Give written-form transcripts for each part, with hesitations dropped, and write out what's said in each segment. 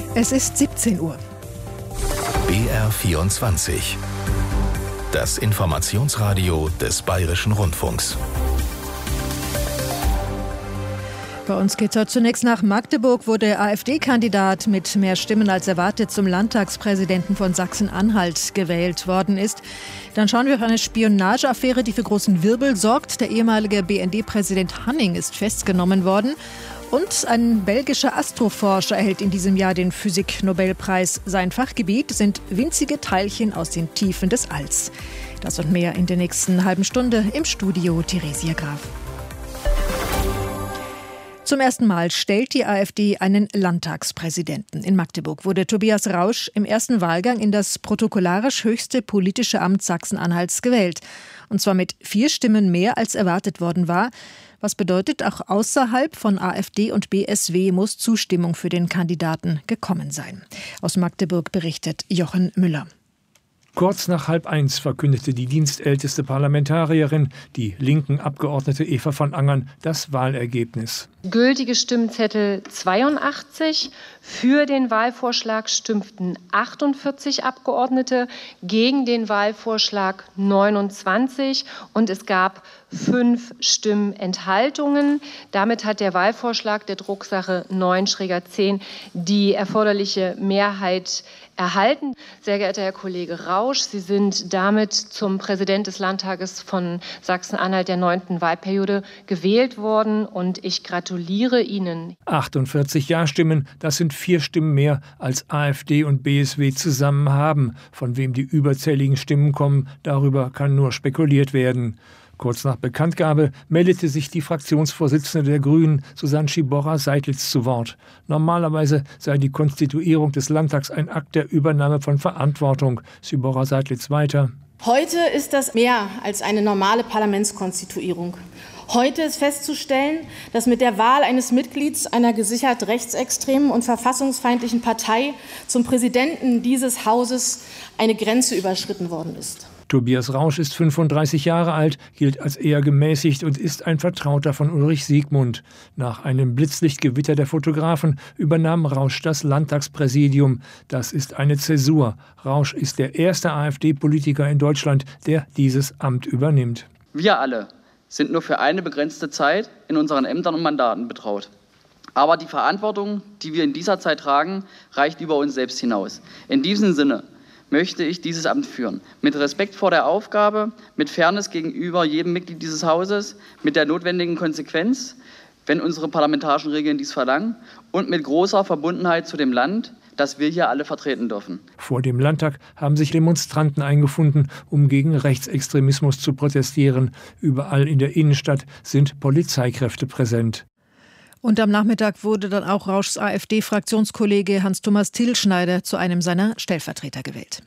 Es ist 17 Uhr. BR24. Das Informationsradio des Bayerischen Rundfunks. Bei uns geht es heute zunächst nach Magdeburg, wo der AfD-Kandidat mit mehr Stimmen als erwartet zum Landtagspräsidenten von Sachsen-Anhalt gewählt worden ist. Dann schauen wir auf eine Spionageaffäre, die für großen Wirbel sorgt. Der ehemalige BND-Präsident Hanning ist festgenommen worden. Und ein belgischer Astroforscher erhält in diesem Jahr den Physik-Nobelpreis. Sein Fachgebiet sind winzige Teilchen aus den Tiefen des Alls. Das und mehr in der nächsten halben Stunde im Studio Theresia Graf. Zum ersten Mal stellt die AfD einen Landtagspräsidenten. In Magdeburg wurde Tobias Rausch im ersten Wahlgang in das protokollarisch höchste politische Amt Sachsen-Anhalts gewählt. Und zwar mit 4 Stimmen mehr als erwartet worden war. Was bedeutet, auch außerhalb von AfD und BSW muss Zustimmung für den Kandidaten gekommen sein. Aus Magdeburg berichtet Jochen Müller. Kurz nach 12:30 verkündete die dienstälteste Parlamentarierin, die linken Abgeordnete Eva von Angern, das Wahlergebnis. Gültige Stimmzettel 82. Für den Wahlvorschlag stimmten 48 Abgeordnete, gegen den Wahlvorschlag 29 und es gab 5 Stimmenthaltungen. Damit hat der Wahlvorschlag der Drucksache 9-10 die erforderliche Mehrheit erhalten. Sehr geehrter Herr Kollege Rausch, Sie sind damit zum Präsident des Landtages von Sachsen-Anhalt der 9. Wahlperiode gewählt worden und ich gratuliere Ihnen. 48 Ja-Stimmen, das sind 4 Stimmen mehr als AfD und BSW zusammen haben. Von wem die überzähligen Stimmen kommen, darüber kann nur spekuliert werden. Kurz nach Bekanntgabe meldete sich die Fraktionsvorsitzende der Grünen, Susanne Schiborra-Seidlitz, zu Wort. Normalerweise sei die Konstituierung des Landtags ein Akt der Übernahme von Verantwortung. Schiborra-Seidlitz weiter. Heute ist das mehr als eine normale Parlamentskonstituierung. Heute ist festzustellen, dass mit der Wahl eines Mitglieds einer gesichert rechtsextremen und verfassungsfeindlichen Partei zum Präsidenten dieses Hauses eine Grenze überschritten worden ist. Tobias Rausch ist 35 Jahre alt, gilt als eher gemäßigt und ist ein Vertrauter von Ulrich Siegmund. Nach einem Blitzlichtgewitter der Fotografen übernahm Rausch das Landtagspräsidium. Das ist eine Zäsur. Rausch ist der erste AfD-Politiker in Deutschland, der dieses Amt übernimmt. Wir alle sind nur für eine begrenzte Zeit in unseren Ämtern und Mandaten betraut. Aber die Verantwortung, die wir in dieser Zeit tragen, reicht über uns selbst hinaus. In diesem Sinne möchte ich dieses Amt führen. Mit Respekt vor der Aufgabe, mit Fairness gegenüber jedem Mitglied dieses Hauses, mit der notwendigen Konsequenz, wenn unsere parlamentarischen Regeln dies verlangen, und mit großer Verbundenheit zu dem Land, das wir hier alle vertreten dürfen. Vor dem Landtag haben sich Demonstranten eingefunden, um gegen Rechtsextremismus zu protestieren. Überall in der Innenstadt sind Polizeikräfte präsent. Und am Nachmittag wurde dann auch Rauschs AfD-Fraktionskollege Hans-Thomas Tilschneider zu einem seiner Stellvertreter gewählt.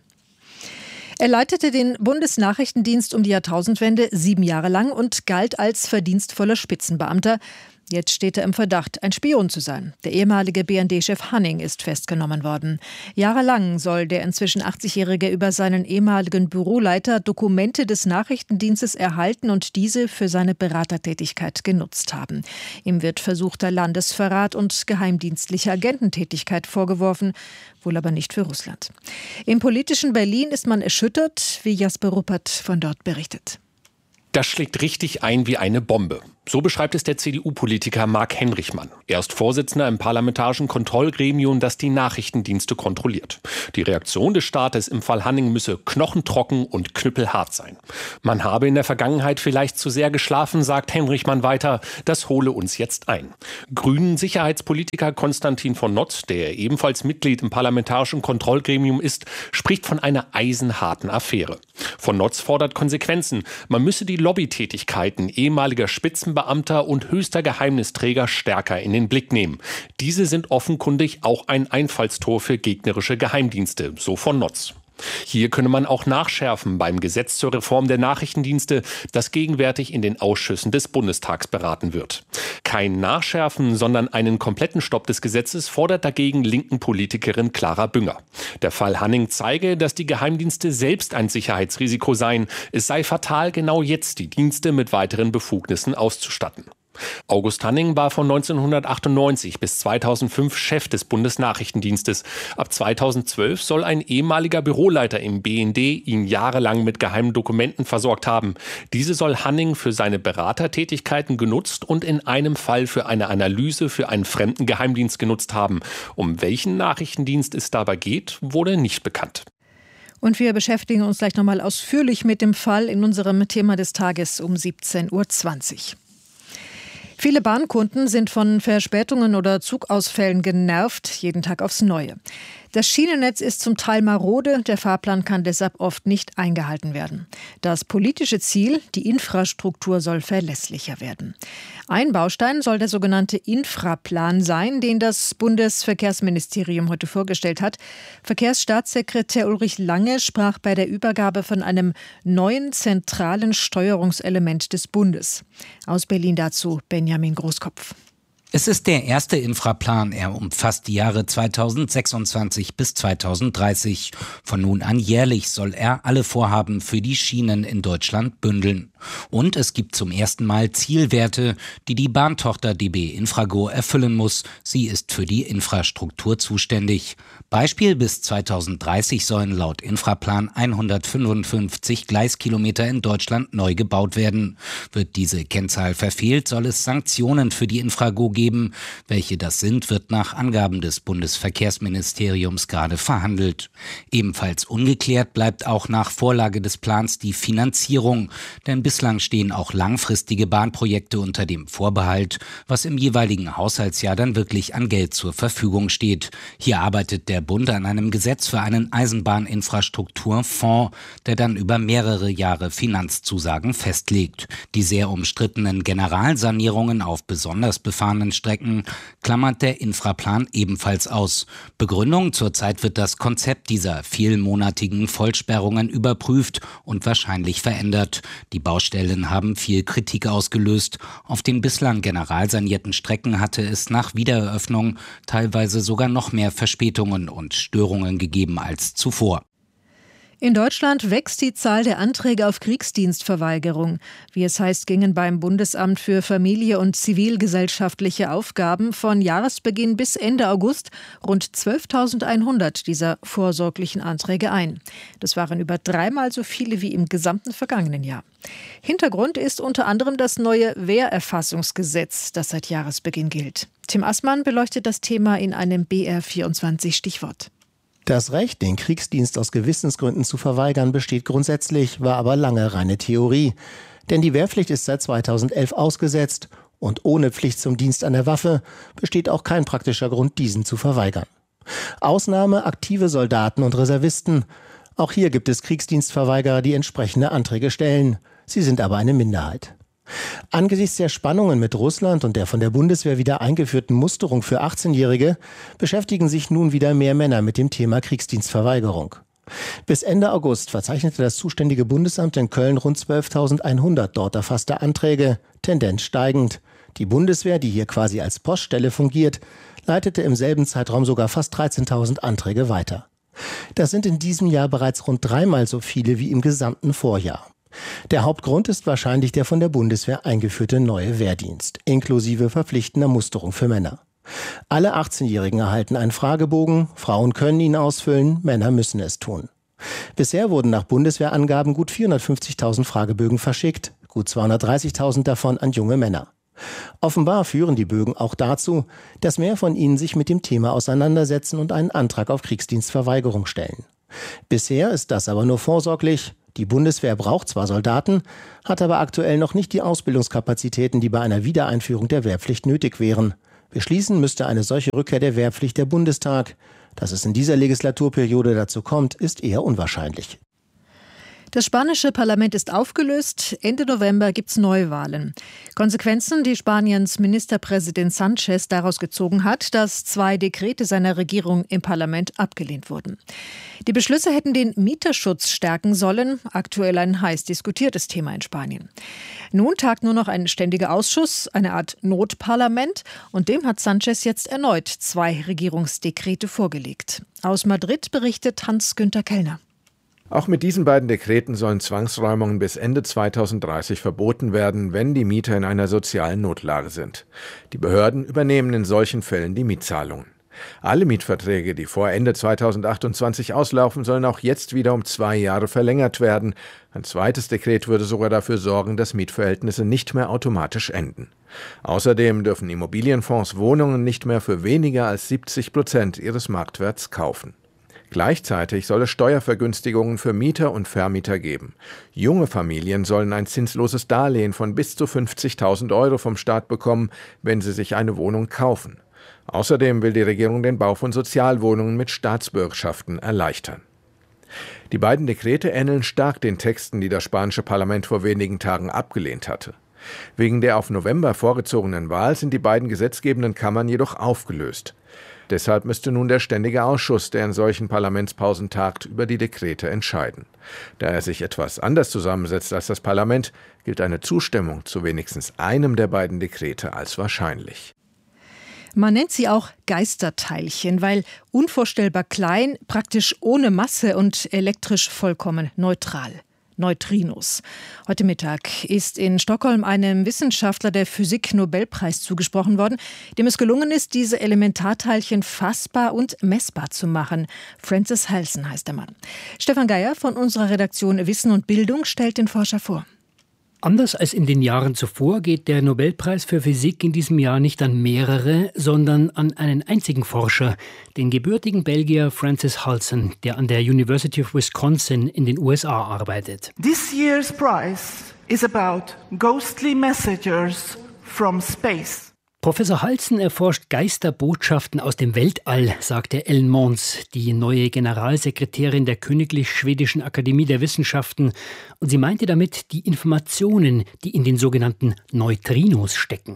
Er leitete den Bundesnachrichtendienst um die Jahrtausendwende 7 Jahre lang und galt als verdienstvoller Spitzenbeamter. Jetzt steht er im Verdacht, ein Spion zu sein. Der ehemalige BND-Chef Hanning ist festgenommen worden. Jahrelang soll der inzwischen 80-Jährige über seinen ehemaligen Büroleiter Dokumente des Nachrichtendienstes erhalten und diese für seine Beratertätigkeit genutzt haben. Ihm wird versuchter Landesverrat und geheimdienstliche Agententätigkeit vorgeworfen, wohl aber nicht für Russland. Im politischen Berlin ist man erschüttert, wie Jasper Ruppert von dort berichtet. Das schlägt richtig ein wie eine Bombe. So beschreibt es der CDU-Politiker Marc Henrichmann. Er ist Vorsitzender im parlamentarischen Kontrollgremium, das die Nachrichtendienste kontrolliert. Die Reaktion des Staates im Fall Hanning müsse knochentrocken und knüppelhart sein. Man habe in der Vergangenheit vielleicht zu sehr geschlafen, sagt Henrichmann weiter. Das hole uns jetzt ein. Grünen-Sicherheitspolitiker Konstantin von Notz, der ebenfalls Mitglied im parlamentarischen Kontrollgremium ist, spricht von einer eisenharten Affäre. Von Notz fordert Konsequenzen. Man müsse die Lobbytätigkeiten ehemaliger Spitzenbeamter und höchster Geheimnisträger stärker in den Blick nehmen. Diese sind offenkundig auch ein Einfallstor für gegnerische Geheimdienste, so von Notz. Hier könne man auch nachschärfen beim Gesetz zur Reform der Nachrichtendienste, das gegenwärtig in den Ausschüssen des Bundestags beraten wird. Kein Nachschärfen, sondern einen kompletten Stopp des Gesetzes fordert dagegen linken Politikerin Clara Bünger. Der Fall Hanning zeige, dass die Geheimdienste selbst ein Sicherheitsrisiko seien. Es sei fatal, genau jetzt die Dienste mit weiteren Befugnissen auszustatten. August Hanning war von 1998 bis 2005 Chef des Bundesnachrichtendienstes. Ab 2012 soll ein ehemaliger Büroleiter im BND ihn jahrelang mit geheimen Dokumenten versorgt haben. Diese soll Hanning für seine Beratertätigkeiten genutzt und in einem Fall für eine Analyse für einen fremden Geheimdienst genutzt haben. Um welchen Nachrichtendienst es dabei geht, wurde nicht bekannt. Und wir beschäftigen uns gleich nochmal ausführlich mit dem Fall in unserem Thema des Tages um 17:20 Uhr. Viele Bahnkunden sind von Verspätungen oder Zugausfällen genervt, jeden Tag aufs Neue. Das Schienennetz ist zum Teil marode, der Fahrplan kann deshalb oft nicht eingehalten werden. Das politische Ziel, die Infrastruktur soll verlässlicher werden. Ein Baustein soll der sogenannte Infraplan sein, den das Bundesverkehrsministerium heute vorgestellt hat. Verkehrsstaatssekretär Ulrich Lange sprach bei der Übergabe von einem neuen zentralen Steuerungselement des Bundes. Aus Berlin dazu Benjamin Großkopf. Es ist der erste Infraplan. Er umfasst die Jahre 2026 bis 2030. Von nun an jährlich soll er alle Vorhaben für die Schienen in Deutschland bündeln. Und es gibt zum ersten Mal Zielwerte, die die Bahntochter DB Infrago erfüllen muss. Sie ist für die Infrastruktur zuständig. Beispiel: bis 2030 sollen laut Infraplan 155 Gleiskilometer in Deutschland neu gebaut werden. Wird diese Kennzahl verfehlt, soll es Sanktionen für die Infrago geben. Welche das sind, wird nach Angaben des Bundesverkehrsministeriums gerade verhandelt. Ebenfalls ungeklärt bleibt auch nach Vorlage des Plans die Finanzierung. Denn bislang stehen auch langfristige Bahnprojekte unter dem Vorbehalt, was im jeweiligen Haushaltsjahr dann wirklich an Geld zur Verfügung steht. Hier arbeitet der Bund an einem Gesetz für einen Eisenbahninfrastrukturfonds, der dann über mehrere Jahre Finanzzusagen festlegt. Die sehr umstrittenen Generalsanierungen auf besonders befahrenen Strecken klammert der Infraplan ebenfalls aus. Begründung: zurzeit wird das Konzept dieser vielmonatigen Vollsperrungen überprüft und wahrscheinlich verändert. Die Baustellen haben viel Kritik ausgelöst. Auf den bislang generalsanierten Strecken hatte es nach Wiedereröffnung teilweise sogar noch mehr Verspätungen und Störungen gegeben als zuvor. In Deutschland wächst die Zahl der Anträge auf Kriegsdienstverweigerung. Wie es heißt, gingen beim Bundesamt für Familie und zivilgesellschaftliche Aufgaben von Jahresbeginn bis Ende August rund 12.100 dieser vorsorglichen Anträge ein. Das waren über 3-mal so viele wie im gesamten vergangenen Jahr. Hintergrund ist unter anderem das neue Wehrerfassungsgesetz, das seit Jahresbeginn gilt. Tim Assmann beleuchtet das Thema in einem BR24-Stichwort. Das Recht, den Kriegsdienst aus Gewissensgründen zu verweigern, besteht grundsätzlich, war aber lange reine Theorie. Denn die Wehrpflicht ist seit 2011 ausgesetzt und ohne Pflicht zum Dienst an der Waffe besteht auch kein praktischer Grund, diesen zu verweigern. Ausnahme: aktive Soldaten und Reservisten. Auch hier gibt es Kriegsdienstverweigerer, die entsprechende Anträge stellen. Sie sind aber eine Minderheit. Angesichts der Spannungen mit Russland und der von der Bundeswehr wieder eingeführten Musterung für 18-Jährige beschäftigen sich nun wieder mehr Männer mit dem Thema Kriegsdienstverweigerung. Bis Ende August verzeichnete das zuständige Bundesamt in Köln rund 12.100 dort erfasste Anträge, Tendenz steigend. Die Bundeswehr, die hier quasi als Poststelle fungiert, leitete im selben Zeitraum sogar fast 13.000 Anträge weiter. Das sind in diesem Jahr bereits rund 3-mal so viele wie im gesamten Vorjahr. Der Hauptgrund ist wahrscheinlich der von der Bundeswehr eingeführte neue Wehrdienst, inklusive verpflichtender Musterung für Männer. Alle 18-Jährigen erhalten einen Fragebogen, Frauen können ihn ausfüllen, Männer müssen es tun. Bisher wurden nach Bundeswehrangaben gut 450.000 Fragebögen verschickt, gut 230.000 davon an junge Männer. Offenbar führen die Bögen auch dazu, dass mehr von ihnen sich mit dem Thema auseinandersetzen und einen Antrag auf Kriegsdienstverweigerung stellen. Bisher ist das aber nur vorsorglich. Die Bundeswehr braucht zwar Soldaten, hat aber aktuell noch nicht die Ausbildungskapazitäten, die bei einer Wiedereinführung der Wehrpflicht nötig wären. Beschließen müsste eine solche Rückkehr der Wehrpflicht der Bundestag. Dass es in dieser Legislaturperiode dazu kommt, ist eher unwahrscheinlich. Das spanische Parlament ist aufgelöst. Ende November gibt es Neuwahlen. Konsequenzen, die Spaniens Ministerpräsident Sánchez daraus gezogen hat, dass 2 Dekrete seiner Regierung im Parlament abgelehnt wurden. Die Beschlüsse hätten den Mieterschutz stärken sollen. Aktuell ein heiß diskutiertes Thema in Spanien. Nun tagt nur noch ein ständiger Ausschuss, eine Art Notparlament. Und dem hat Sánchez jetzt erneut 2 Regierungsdekrete vorgelegt. Aus Madrid berichtet Hans-Günther Kellner. Auch mit diesen beiden Dekreten sollen Zwangsräumungen bis Ende 2030 verboten werden, wenn die Mieter in einer sozialen Notlage sind. Die Behörden übernehmen in solchen Fällen die Mietzahlungen. Alle Mietverträge, die vor Ende 2028 auslaufen, sollen auch jetzt wieder um 2 Jahre verlängert werden. Ein zweites Dekret würde sogar dafür sorgen, dass Mietverhältnisse nicht mehr automatisch enden. Außerdem dürfen Immobilienfonds Wohnungen nicht mehr für weniger als 70% ihres Marktwerts kaufen. Gleichzeitig soll es Steuervergünstigungen für Mieter und Vermieter geben. Junge Familien sollen ein zinsloses Darlehen von bis zu 50.000 Euro vom Staat bekommen, wenn sie sich eine Wohnung kaufen. Außerdem will die Regierung den Bau von Sozialwohnungen mit Staatsbürgschaften erleichtern. Die beiden Dekrete ähneln stark den Texten, die das spanische Parlament vor wenigen Tagen abgelehnt hatte. Wegen der auf November vorgezogenen Wahl sind die beiden gesetzgebenden Kammern jedoch aufgelöst. Deshalb müsste nun der Ständige Ausschuss, der in solchen Parlamentspausen tagt, über die Dekrete entscheiden. Da er sich etwas anders zusammensetzt als das Parlament, gilt eine Zustimmung zu wenigstens einem der beiden Dekrete als wahrscheinlich. Man nennt sie auch Geisterteilchen, weil unvorstellbar klein, praktisch ohne Masse und elektrisch vollkommen neutral. Neutrinos. Heute Mittag ist in Stockholm einem Wissenschaftler der Physik Nobelpreis zugesprochen worden, dem es gelungen ist, diese Elementarteilchen fassbar und messbar zu machen. Francis Halsen heißt der Mann. Stefan Geier von unserer Redaktion Wissen und Bildung stellt den Forscher vor. Anders als in den Jahren zuvor geht der Nobelpreis für Physik in diesem Jahr nicht an mehrere, sondern an einen einzigen Forscher, den gebürtigen Belgier Francis Halsen, der an der University of Wisconsin in den USA arbeitet. This year's prize is about ghostly messengers from space. Professor Halsen erforscht Geisterbotschaften aus dem Weltall, sagte Ellen Måns, die neue Generalsekretärin der Königlich Schwedischen Akademie der Wissenschaften. Und sie meinte damit die Informationen, die in den sogenannten Neutrinos stecken.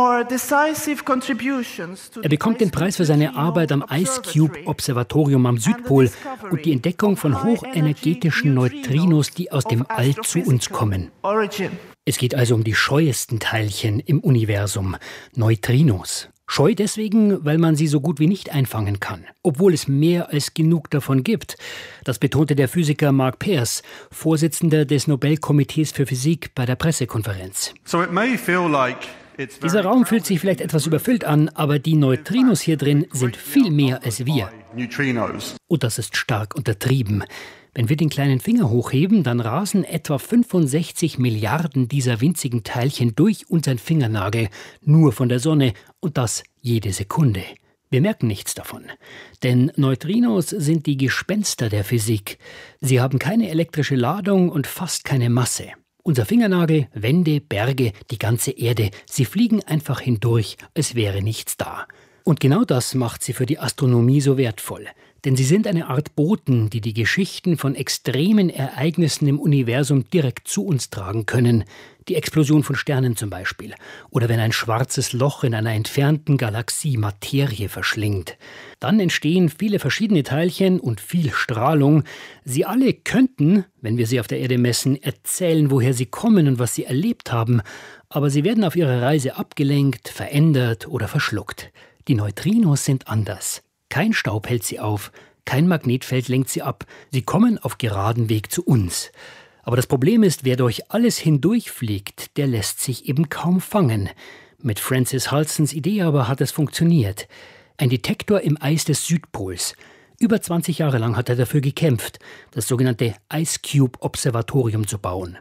Er bekommt den Preis für seine Arbeit am Ice Cube Observatorium am Südpol und die Entdeckung von hochenergetischen Neutrinos, die aus dem All zu uns kommen. Es geht also um die scheuesten Teilchen im Universum, Neutrinos. Scheu deswegen, weil man sie so gut wie nicht einfangen kann, obwohl es mehr als genug davon gibt. Das betonte der Physiker Mark Pearce, Vorsitzender des Nobelkomitees für Physik, bei der Pressekonferenz. Dieser Raum fühlt sich vielleicht etwas überfüllt an, aber die Neutrinos hier drin sind viel mehr als wir. Und das ist stark untertrieben. Wenn wir den kleinen Finger hochheben, dann rasen etwa 65 Milliarden dieser winzigen Teilchen durch unseren Fingernagel, nur von der Sonne, und das jede Sekunde. Wir merken nichts davon. Denn Neutrinos sind die Gespenster der Physik. Sie haben keine elektrische Ladung und fast keine Masse. Unser Fingernagel, Wände, Berge, die ganze Erde, sie fliegen einfach hindurch, als wäre nichts da. Und genau das macht sie für die Astronomie so wertvoll. Denn sie sind eine Art Boten, die die Geschichten von extremen Ereignissen im Universum direkt zu uns tragen können. Die Explosion von Sternen zum Beispiel. Oder wenn ein schwarzes Loch in einer entfernten Galaxie Materie verschlingt. Dann entstehen viele verschiedene Teilchen und viel Strahlung. Sie alle könnten, wenn wir sie auf der Erde messen, erzählen, woher sie kommen und was sie erlebt haben. Aber sie werden auf ihrer Reise abgelenkt, verändert oder verschluckt. Die Neutrinos sind anders. Kein Staub hält sie auf, kein Magnetfeld lenkt sie ab. Sie kommen auf geradem Weg zu uns. Aber das Problem ist, wer durch alles hindurchfliegt, der lässt sich eben kaum fangen. Mit Francis Halsens Idee aber hat es funktioniert. Ein Detektor im Eis des Südpols. Über 20 Jahre lang hat er dafür gekämpft, das sogenannte Ice Cube Observatorium zu bauen.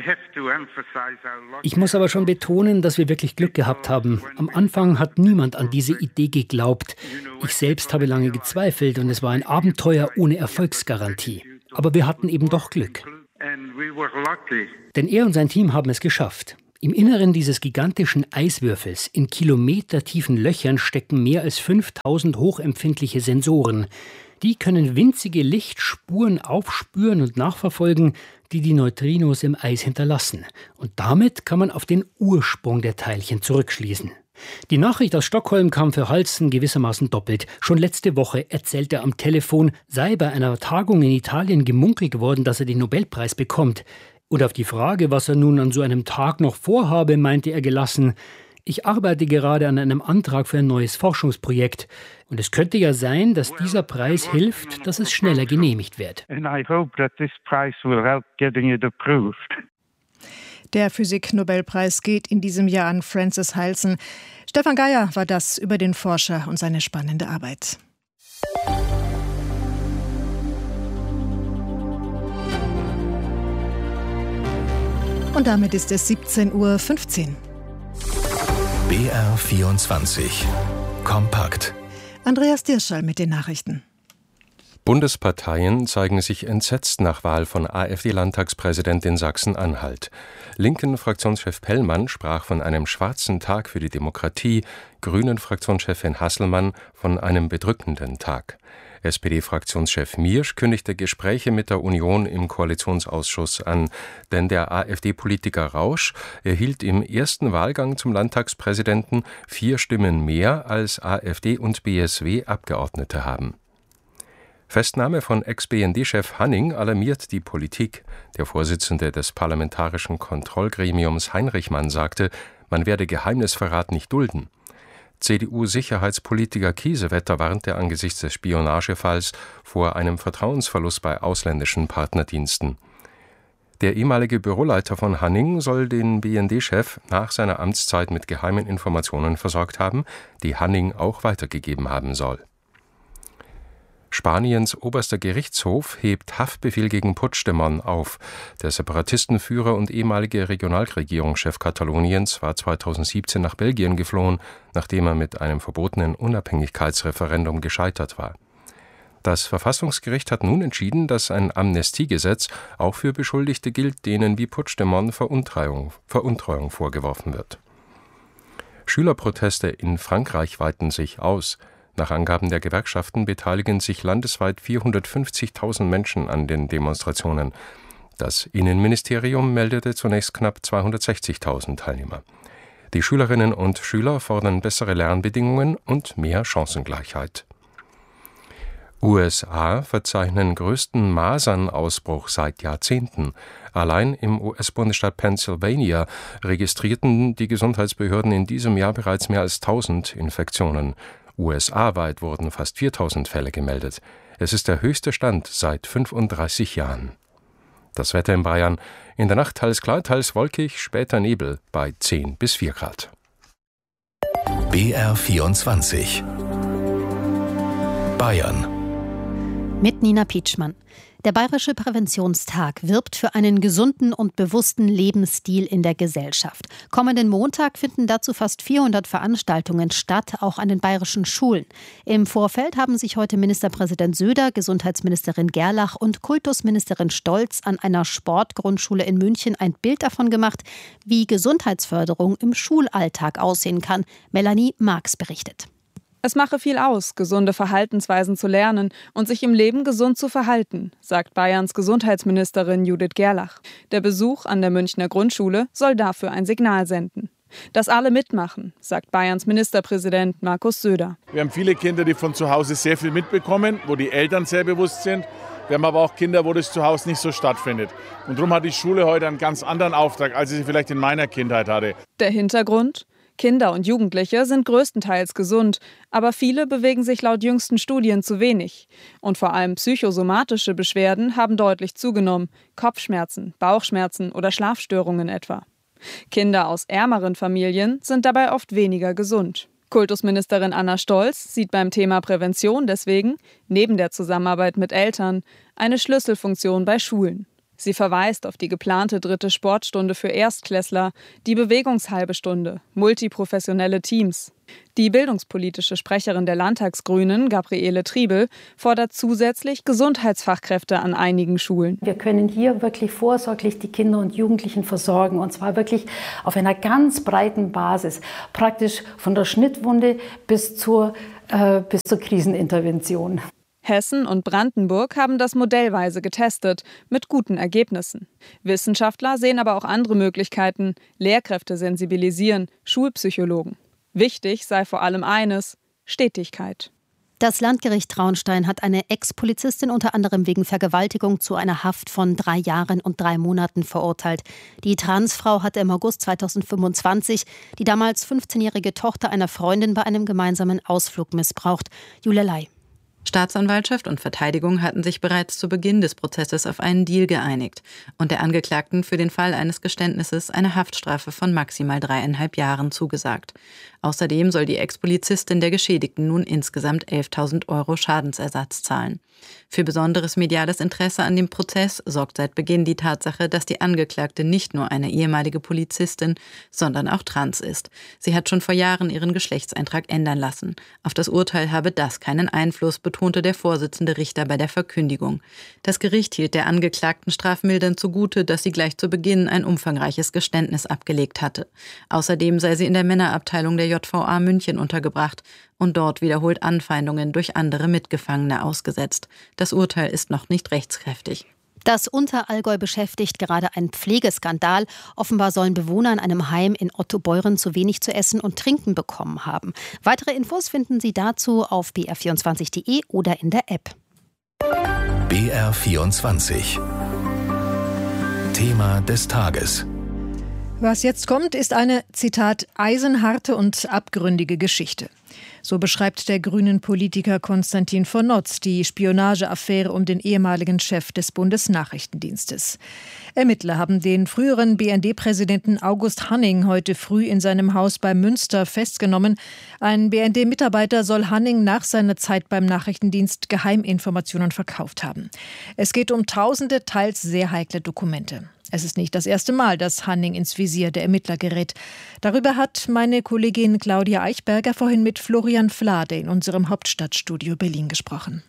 Ich muss aber schon betonen, dass wir wirklich Glück gehabt haben. Am Anfang hat niemand an diese Idee geglaubt. Ich selbst habe lange gezweifelt und es war ein Abenteuer ohne Erfolgsgarantie. Aber wir hatten eben doch Glück. Denn er und sein Team haben es geschafft. Im Inneren dieses gigantischen Eiswürfels, in kilometertiefen Löchern, stecken mehr als 5000 hochempfindliche Sensoren. Die können winzige Lichtspuren aufspüren und nachverfolgen, die die Neutrinos im Eis hinterlassen. Und damit kann man auf den Ursprung der Teilchen zurückschließen. Die Nachricht aus Stockholm kam für Halsen gewissermaßen doppelt. Schon letzte Woche erzählte er am Telefon, sei bei einer Tagung in Italien gemunkelt worden, dass er den Nobelpreis bekommt. Und auf die Frage, was er nun an so einem Tag noch vorhabe, meinte er gelassen: Ich arbeite gerade an einem Antrag für ein neues Forschungsprojekt. Und es könnte ja sein, dass dieser Preis hilft, dass es schneller genehmigt wird. Der Physik-Nobelpreis geht in diesem Jahr an Francis Heilsen. Stefan Geier war das über den Forscher und seine spannende Arbeit. Und damit ist es 17:15 Uhr. BR 24 kompakt. Andreas Dirschall mit den Nachrichten. Bundesparteien zeigen sich entsetzt nach Wahl von AfD-Landtagspräsident in Sachsen-Anhalt. Linken-Fraktionschef Pellmann sprach von einem schwarzen Tag für die Demokratie, Grünen-Fraktionschefin Hasselmann von einem bedrückenden Tag. SPD-Fraktionschef Miersch kündigte Gespräche mit der Union im Koalitionsausschuss an, denn der AfD-Politiker Rausch erhielt im ersten Wahlgang zum Landtagspräsidenten 4 Stimmen mehr, als AfD und BSW Abgeordnete haben. Festnahme von Ex-BND-Chef Hanning alarmiert die Politik. Der Vorsitzende des Parlamentarischen Kontrollgremiums Heinrichmann sagte, man werde Geheimnisverrat nicht dulden. CDU-Sicherheitspolitiker Kiesewetter warnte angesichts des Spionagefalls vor einem Vertrauensverlust bei ausländischen Partnerdiensten. Der ehemalige Büroleiter von Hanning soll den BND-Chef nach seiner Amtszeit mit geheimen Informationen versorgt haben, die Hanning auch weitergegeben haben soll. Spaniens oberster Gerichtshof hebt Haftbefehl gegen Puigdemont auf. Der Separatistenführer und ehemalige Regionalregierungschef Kataloniens war 2017 nach Belgien geflohen, nachdem er mit einem verbotenen Unabhängigkeitsreferendum gescheitert war. Das Verfassungsgericht hat nun entschieden, dass ein Amnestiegesetz auch für Beschuldigte gilt, denen wie Puigdemont Veruntreuung vorgeworfen wird. Schülerproteste in Frankreich weiten sich aus. Nach Angaben der Gewerkschaften beteiligen sich landesweit 450.000 Menschen an den Demonstrationen. Das Innenministerium meldete zunächst knapp 260.000 Teilnehmer. Die Schülerinnen und Schüler fordern bessere Lernbedingungen und mehr Chancengleichheit. USA verzeichnen größten Masernausbruch seit Jahrzehnten. Allein im US-Bundesstaat Pennsylvania registrierten die Gesundheitsbehörden in diesem Jahr bereits mehr als 1000 Infektionen. USA-weit wurden fast 4000 Fälle gemeldet. Es ist der höchste Stand seit 35 Jahren. Das Wetter in Bayern: in der Nacht teils klar, teils wolkig, später Nebel bei 10 bis 4 Grad. BR 24 Bayern. Mit Nina Pietschmann. Der Bayerische Präventionstag wirbt für einen gesunden und bewussten Lebensstil in der Gesellschaft. Kommenden Montag finden dazu fast 400 Veranstaltungen statt, auch an den bayerischen Schulen. Im Vorfeld haben sich heute Ministerpräsident Söder, Gesundheitsministerin Gerlach und Kultusministerin Stolz an einer Sportgrundschule in München ein Bild davon gemacht, wie Gesundheitsförderung im Schulalltag aussehen kann. Melanie Marx berichtet. Es mache viel aus, gesunde Verhaltensweisen zu lernen und sich im Leben gesund zu verhalten, sagt Bayerns Gesundheitsministerin Judith Gerlach. Der Besuch an der Münchner Grundschule soll dafür ein Signal senden. Dass alle mitmachen, sagt Bayerns Ministerpräsident Markus Söder. Wir haben viele Kinder, die von zu Hause sehr viel mitbekommen, wo die Eltern sehr bewusst sind. Wir haben aber auch Kinder, wo das zu Hause nicht so stattfindet. Und darum hat die Schule heute einen ganz anderen Auftrag, als ich sie vielleicht in meiner Kindheit hatte. Der Hintergrund? Kinder und Jugendliche sind größtenteils gesund, aber viele bewegen sich laut jüngsten Studien zu wenig. Und vor allem psychosomatische Beschwerden haben deutlich zugenommen: Kopfschmerzen, Bauchschmerzen oder Schlafstörungen etwa. Kinder aus ärmeren Familien sind dabei oft weniger gesund. Kultusministerin Anna Stolz sieht beim Thema Prävention deswegen, neben der Zusammenarbeit mit Eltern, eine Schlüsselfunktion bei Schulen. Sie verweist auf die geplante 3. Sportstunde für Erstklässler, die Bewegungshalbe Stunde, multiprofessionelle Teams. Die bildungspolitische Sprecherin der Landtagsgrünen, Gabriele Triebel, fordert zusätzlich Gesundheitsfachkräfte an einigen Schulen. Wir können hier wirklich vorsorglich die Kinder und Jugendlichen versorgen, und zwar wirklich auf einer ganz breiten Basis, praktisch von der Schnittwunde bis zur Krisenintervention. Hessen und Brandenburg haben das modellweise getestet, mit guten Ergebnissen. Wissenschaftler sehen aber auch andere Möglichkeiten: Lehrkräfte sensibilisieren, Schulpsychologen. Wichtig sei vor allem eines: Stetigkeit. Das Landgericht Traunstein hat eine Ex-Polizistin unter anderem wegen Vergewaltigung zu einer Haft von 3 Jahren und 3 Monaten verurteilt. Die Transfrau hatte im August 2025 die damals 15-jährige Tochter einer Freundin bei einem gemeinsamen Ausflug missbraucht. Julia Ley. Staatsanwaltschaft und Verteidigung hatten sich bereits zu Beginn des Prozesses auf einen Deal geeinigt und der Angeklagten für den Fall eines Geständnisses eine Haftstrafe von maximal 3,5 Jahren zugesagt. Außerdem soll die Ex-Polizistin der Geschädigten nun insgesamt 11.000 € Schadensersatz zahlen. Für besonderes mediales Interesse an dem Prozess sorgt seit Beginn die Tatsache, dass die Angeklagte nicht nur eine ehemalige Polizistin, sondern auch trans ist. Sie hat schon vor Jahren ihren Geschlechtseintrag ändern lassen. Auf das Urteil habe das keinen Einfluss, betonte der Vorsitzende Richter bei der Verkündigung. Das Gericht hielt der Angeklagten strafmildernd zugute, dass sie gleich zu Beginn ein umfangreiches Geständnis abgelegt hatte. Außerdem sei sie in der Männerabteilung der JVA München untergebracht und dort wiederholt Anfeindungen durch andere Mitgefangene ausgesetzt. Das Urteil ist noch nicht rechtskräftig. Das Unterallgäu beschäftigt gerade ein Pflegeskandal. Offenbar sollen Bewohner in einem Heim in Ottobeuren zu wenig zu essen und trinken bekommen haben. Weitere Infos finden Sie dazu auf br24.de oder in der App. BR24 Thema des Tages. Was jetzt kommt, ist eine, Zitat, eisenharte und abgründige Geschichte. So beschreibt der grünen Politiker Konstantin von Notz die Spionageaffäre um den ehemaligen Chef des Bundesnachrichtendienstes. Ermittler haben den früheren BND-Präsidenten August Hanning heute früh in seinem Haus bei Münster festgenommen. Ein BND-Mitarbeiter soll Hanning nach seiner Zeit beim Nachrichtendienst Geheiminformationen verkauft haben. Es geht um tausende, teils sehr heikle Dokumente. Es ist nicht das erste Mal, dass Hanning ins Visier der Ermittler gerät. Darüber hat meine Kollegin Claudia Eichberger vorhin mit Florian Flade in unserem Hauptstadtstudio Berlin gesprochen.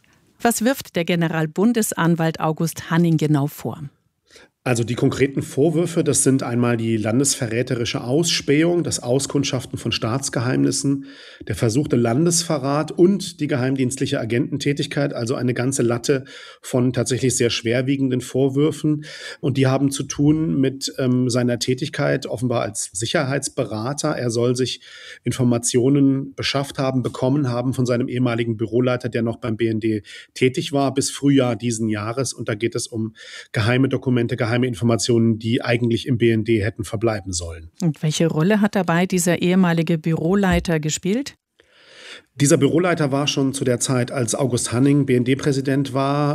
Was wirft der Generalbundesanwalt August Hanning genau vor? Also die konkreten Vorwürfe, das sind einmal die landesverräterische Ausspähung, das Auskundschaften von Staatsgeheimnissen, der versuchte Landesverrat und die geheimdienstliche Agententätigkeit, also eine ganze Latte von tatsächlich sehr schwerwiegenden Vorwürfen. Und die haben zu tun mit seiner Tätigkeit offenbar als Sicherheitsberater. Er soll sich Informationen beschafft haben, bekommen haben von seinem ehemaligen Büroleiter, der noch beim BND tätig war, bis Frühjahr diesen Jahres. Und da geht es um geheime Dokumente, geheime Informationen, die eigentlich im BND hätten verbleiben sollen. Und welche Rolle hat dabei dieser ehemalige Büroleiter gespielt? Dieser Büroleiter war schon zu der Zeit, als August Hanning BND-Präsident war,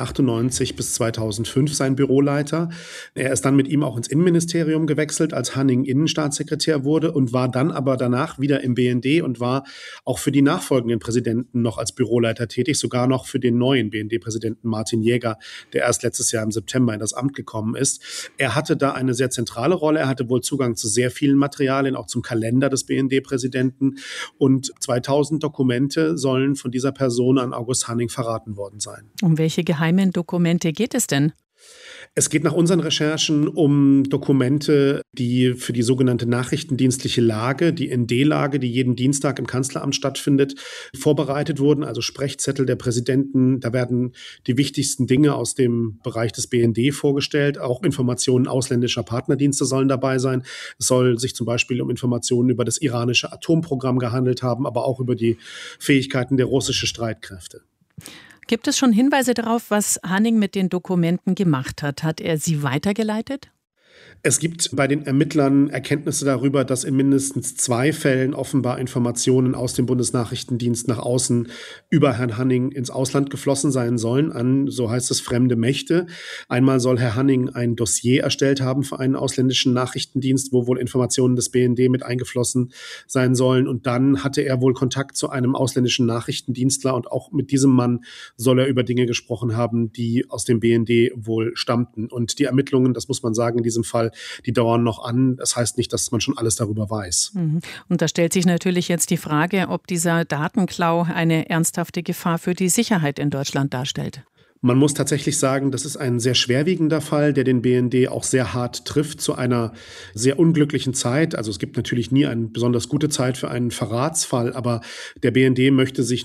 1998 bis 2005 sein Büroleiter. Er ist dann mit ihm auch ins Innenministerium gewechselt, als Hanning Innenstaatssekretär wurde und war dann aber danach wieder im BND und war auch für die nachfolgenden Präsidenten noch als Büroleiter tätig, sogar noch für den neuen BND-Präsidenten Martin Jäger, der erst letztes Jahr im September in das Amt gekommen ist. Er hatte da eine sehr zentrale Rolle. Er hatte wohl Zugang zu sehr vielen Materialien, auch zum Kalender des BND-Präsidenten. Und 2000 Dokumente sollen von dieser Person an August Hanning verraten worden sein. Um welche geheimen Dokumente geht es denn? Es geht nach unseren Recherchen um Dokumente, die für die sogenannte nachrichtendienstliche Lage, die ND-Lage, die jeden Dienstag im Kanzleramt stattfindet, vorbereitet wurden, also Sprechzettel der Präsidenten. Da werden die wichtigsten Dinge aus dem Bereich des BND vorgestellt. Auch Informationen ausländischer Partnerdienste sollen dabei sein. Es soll sich zum Beispiel um Informationen über das iranische Atomprogramm gehandelt haben, aber auch über die Fähigkeiten der russischen Streitkräfte. Gibt es schon Hinweise darauf, was Hanning mit den Dokumenten gemacht hat? Hat er sie weitergeleitet? Es gibt bei den Ermittlern Erkenntnisse darüber, dass in mindestens 2 Fällen offenbar Informationen aus dem Bundesnachrichtendienst nach außen über Herrn Hanning ins Ausland geflossen sein sollen, an, so heißt es, fremde Mächte. Einmal soll Herr Hanning ein Dossier erstellt haben für einen ausländischen Nachrichtendienst, wo wohl Informationen des BND mit eingeflossen sein sollen. Und dann hatte er wohl Kontakt zu einem ausländischen Nachrichtendienstler und auch mit diesem Mann soll er über Dinge gesprochen haben, die aus dem BND wohl stammten. Und die Ermittlungen, das muss man sagen, in diesem Fall, die dauern noch an. Das heißt nicht, dass man schon alles darüber weiß. Und da stellt sich natürlich jetzt die Frage, ob dieser Datenklau eine ernsthafte Gefahr für die Sicherheit in Deutschland darstellt. Man muss tatsächlich sagen, das ist ein sehr schwerwiegender Fall, der den BND auch sehr hart trifft zu einer sehr unglücklichen Zeit. Also es gibt natürlich nie eine besonders gute Zeit für einen Verratsfall, aber der BND möchte sich